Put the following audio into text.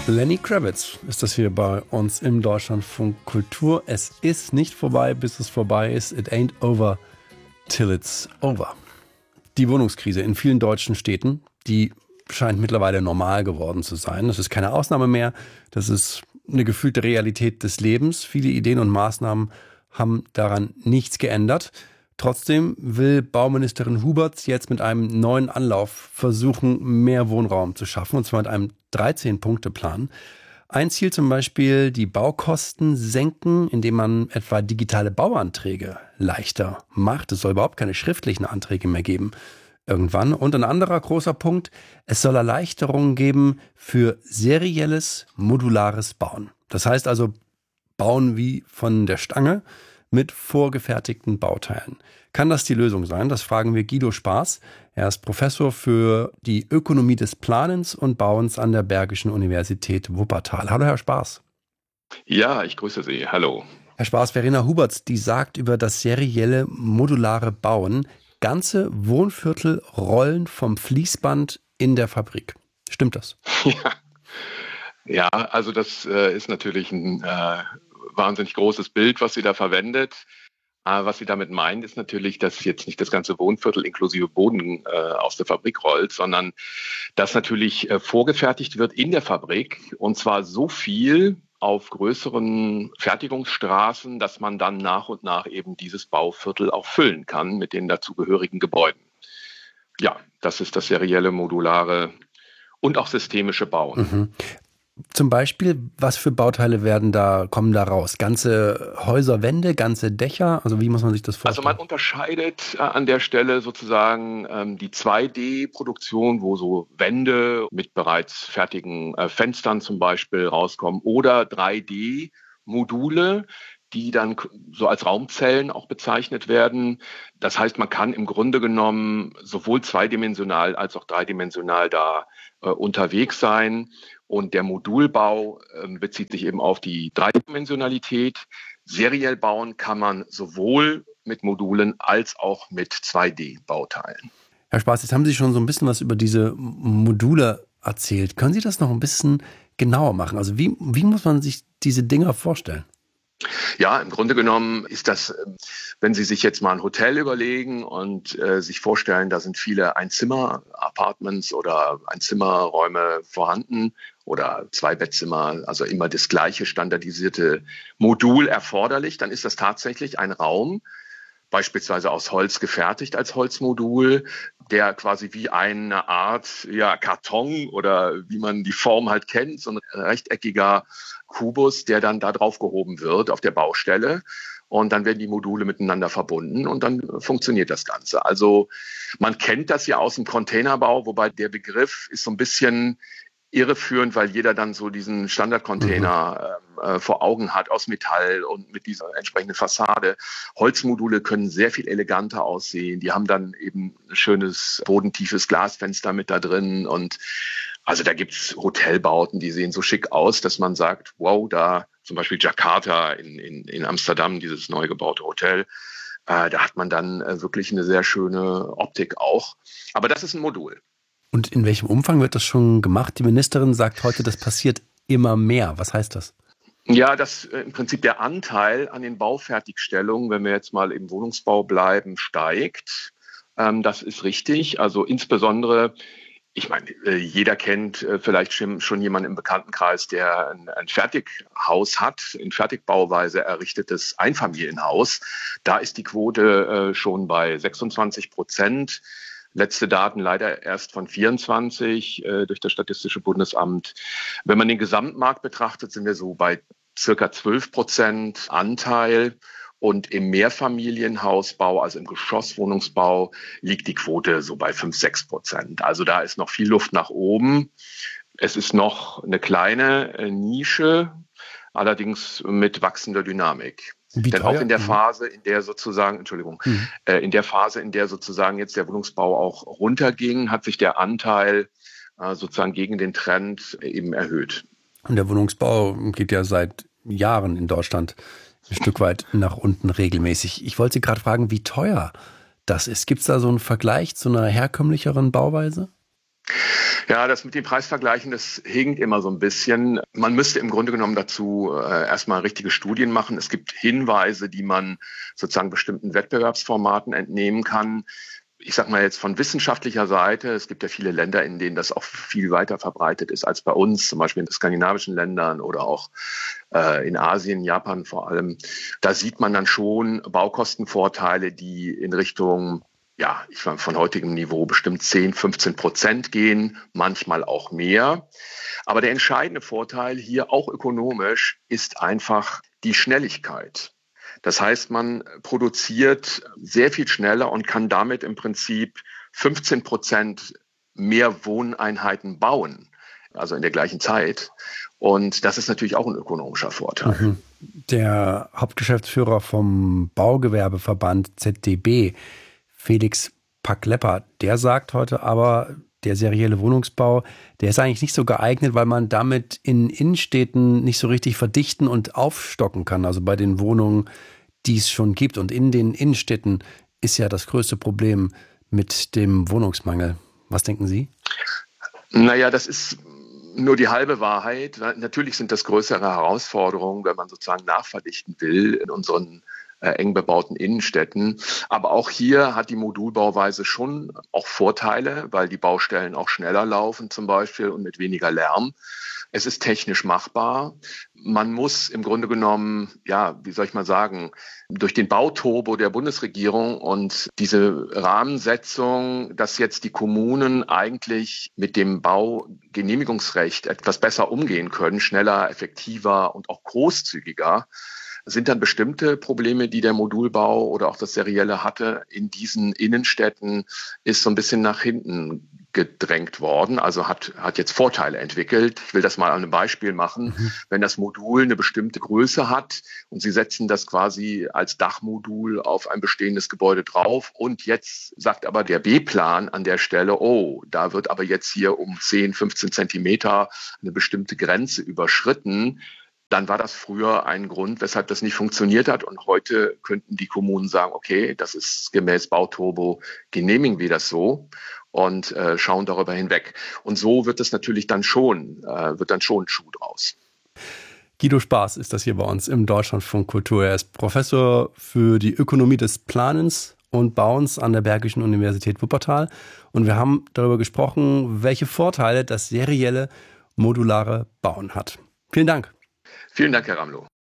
Lenny Kravitz ist das hier bei uns im Deutschlandfunk Kultur. Es ist nicht vorbei, bis es vorbei ist. It ain't over till it's over. Die Wohnungskrise in vielen deutschen Städten, die scheint mittlerweile normal geworden zu sein. Das ist keine Ausnahme mehr. Das ist eine gefühlte Realität des Lebens. Viele Ideen und Maßnahmen haben daran nichts geändert. Trotzdem will Bauministerin Huberts jetzt mit einem neuen Anlauf versuchen, mehr Wohnraum zu schaffen, und zwar mit einem 13-Punkte-Plan. Ein Ziel zum Beispiel, die Baukosten senken, indem man etwa digitale Bauanträge leichter macht. Es soll überhaupt keine schriftlichen Anträge mehr geben irgendwann. Und ein anderer großer Punkt, es soll Erleichterungen geben für serielles, modulares Bauen. Das heißt also, bauen wie von der Stange, mit vorgefertigten Bauteilen. Kann das die Lösung sein? Das fragen wir Guido Spaß. Er ist Professor für die Ökonomie des Planens und Bauens an der Bergischen Universität Wuppertal. Hallo, Herr Spaß. Ja, ich grüße Sie. Hallo. Herr Spaß, Verena Huberts, die sagt über das serielle, modulare Bauen, ganze Wohnviertel rollen vom Fließband in der Fabrik. Stimmt das? Ja, also das ist natürlich ein wahnsinnig großes Bild, was sie da verwendet. Was sie damit meint, ist natürlich, dass jetzt nicht das ganze Wohnviertel inklusive Boden aus der Fabrik rollt, sondern dass natürlich vorgefertigt wird in der Fabrik, und zwar so viel auf größeren Fertigungsstraßen, dass man dann nach und nach eben dieses Bauviertel auch füllen kann mit den dazugehörigen Gebäuden. Ja, das ist das serielle, modulare und auch systemische Bauen. Mhm. Zum Beispiel, was für Bauteile kommen da raus? Ganze Häuserwände, ganze Dächer? Also wie muss man sich das vorstellen? Also man unterscheidet an der Stelle sozusagen die 2D-Produktion, wo so Wände mit bereits fertigen Fenstern zum Beispiel rauskommen, oder 3D-Module, die dann so als Raumzellen auch bezeichnet werden. Das heißt, man kann im Grunde genommen sowohl zweidimensional als auch dreidimensional da unterwegs sein. Und der Modulbau bezieht sich eben auf die Dreidimensionalität. Seriell bauen kann man sowohl mit Modulen als auch mit 2D-Bauteilen. Herr Spaß, jetzt haben Sie schon so ein bisschen was über diese Module erzählt. Können Sie das noch ein bisschen genauer machen? Also wie muss man sich diese Dinger vorstellen? Ja, im Grunde genommen ist das, wenn Sie sich jetzt mal ein Hotel überlegen und sich vorstellen, da sind viele Einzimmer-Apartments oder Einzimmerräume vorhanden oder Zwei-Bettzimmer, also immer das gleiche standardisierte Modul erforderlich, dann ist das tatsächlich ein Raum, beispielsweise aus Holz gefertigt als Holzmodul, der quasi wie eine Art Karton oder wie man die Form halt kennt, so ein rechteckiger Kubus, der dann da drauf gehoben wird auf der Baustelle. Und dann werden die Module miteinander verbunden und dann funktioniert das Ganze. Also man kennt das ja aus dem Containerbau, wobei der Begriff ist so ein bisschen irreführend, weil jeder dann so diesen Standardcontainer vor Augen hat aus Metall und mit dieser entsprechenden Fassade. Holzmodule können sehr viel eleganter aussehen. Die haben dann eben ein schönes bodentiefes Glasfenster mit da drin. Und also da gibt's Hotelbauten, die sehen so schick aus, dass man sagt, wow, da zum Beispiel Jakarta in Amsterdam, dieses neu gebaute Hotel, da hat man dann wirklich eine sehr schöne Optik auch. Aber das ist ein Modul. Und in welchem Umfang wird das schon gemacht? Die Ministerin sagt heute, das passiert immer mehr. Was heißt das? Ja, dass im Prinzip der Anteil an den Baufertigstellungen, wenn wir jetzt mal im Wohnungsbau bleiben, steigt. Das ist richtig. Also insbesondere, ich meine, jeder kennt vielleicht schon jemanden im Bekanntenkreis, der ein Fertighaus hat, in Fertigbauweise errichtetes Einfamilienhaus. Da ist die Quote schon bei 26%. Letzte Daten leider erst von 24 durch das Statistische Bundesamt. Wenn man den Gesamtmarkt betrachtet, sind wir so bei circa 12% Anteil. Und im Mehrfamilienhausbau, also im Geschosswohnungsbau, liegt die Quote so bei 5-6%. Also da ist noch viel Luft nach oben. Es ist noch eine kleine Nische, allerdings mit wachsender Dynamik. Denn auch in der Phase, in der sozusagen, in der Phase, in der sozusagen jetzt der Wohnungsbau auch runterging, hat sich der Anteil sozusagen gegen den Trend eben erhöht. Und der Wohnungsbau geht ja seit Jahren in Deutschland ein Stück weit nach unten regelmäßig. Ich wollte Sie gerade fragen, wie teuer das ist. Gibt es da so einen Vergleich zu einer herkömmlicheren Bauweise? Ja, das mit den Preisvergleichen, das hinkt immer so ein bisschen. Man müsste im Grunde genommen dazu erstmal richtige Studien machen. Es gibt Hinweise, die man sozusagen bestimmten Wettbewerbsformaten entnehmen kann. Ich sage mal jetzt von wissenschaftlicher Seite, es gibt ja viele Länder, in denen das auch viel weiter verbreitet ist als bei uns, zum Beispiel in den skandinavischen Ländern oder auch in Asien, Japan vor allem. Da sieht man dann schon Baukostenvorteile, die in Richtung, ja, ich meine, von heutigem Niveau bestimmt 10-15% gehen, manchmal auch mehr. Aber der entscheidende Vorteil hier auch ökonomisch ist einfach die Schnelligkeit. Das heißt, man produziert sehr viel schneller und kann damit im Prinzip 15% mehr Wohneinheiten bauen, also in der gleichen Zeit. Und das ist natürlich auch ein ökonomischer Vorteil. Der Hauptgeschäftsführer vom Baugewerbeverband ZDB, Felix Paklepper, der sagt heute aber, der serielle Wohnungsbau, der ist eigentlich nicht so geeignet, weil man damit in Innenstädten nicht so richtig verdichten und aufstocken kann. Also bei den Wohnungen, die es schon gibt. Und in den Innenstädten ist ja das größte Problem mit dem Wohnungsmangel. Was denken Sie? Naja, das ist nur die halbe Wahrheit. Natürlich sind das größere Herausforderungen, wenn man sozusagen nachverdichten will in unseren eng bebauten Innenstädten. Aber auch hier hat die Modulbauweise schon auch Vorteile, weil die Baustellen auch schneller laufen zum Beispiel und mit weniger Lärm. Es ist technisch machbar. Man muss im Grunde genommen, ja, wie soll ich mal sagen, durch den Bauturbo der Bundesregierung und diese Rahmensetzung, dass jetzt die Kommunen eigentlich mit dem Baugenehmigungsrecht etwas besser umgehen können, schneller, effektiver und auch großzügiger, sind dann bestimmte Probleme, die der Modulbau oder auch das Serielle hatte in diesen Innenstädten, ist so ein bisschen nach hinten gedrängt worden, also hat jetzt Vorteile entwickelt. Ich will das mal an einem Beispiel machen. Wenn das Modul eine bestimmte Größe hat und Sie setzen das quasi als Dachmodul auf ein bestehendes Gebäude drauf und jetzt sagt aber der B-Plan an der Stelle, oh, da wird aber jetzt hier um 10, 15 Zentimeter eine bestimmte Grenze überschritten, dann war das früher ein Grund, weshalb das nicht funktioniert hat. Und heute könnten die Kommunen sagen, okay, das ist gemäß Bauturbo, genehmigen wir das so und schauen darüber hinweg. Und so wird es natürlich dann schon, wird dann schon ein Schuh draus. Guido Spaß ist das hier bei uns im Deutschlandfunk Kultur. Er ist Professor für die Ökonomie des Planens und Bauens an der Bergischen Universität Wuppertal. Und wir haben darüber gesprochen, welche Vorteile das serielle modulare Bauen hat. Vielen Dank. Vielen Dank, Herr Ramlow.